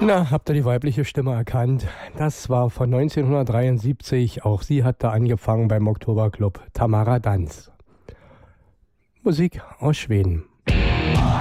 Na, habt ihr die weibliche Stimme erkannt? Das war von 1973. Auch sie hat da angefangen beim Oktoberclub. Tamara Danz. Musik aus Schweden.